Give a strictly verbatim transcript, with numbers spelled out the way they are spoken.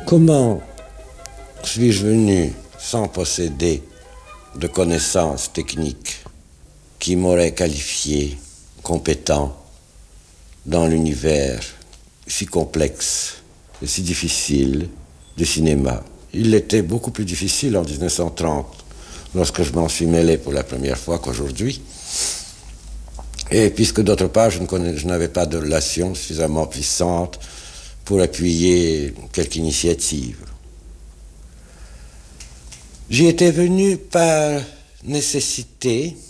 Comment suis-je venu sans posséder de connaissances techniques qui m'auraient qualifié compétent dans l'univers si complexe et si difficile du cinéma? Il était beaucoup plus difficile en dix-neuf cent trente, lorsque je m'en suis mêlé pour la première fois, qu'aujourd'hui. Et puisque d'autre part, je, ne connais, je n'avais pas de relation suffisamment puissante pour appuyer quelque initiative. J'y étais venu par nécessité,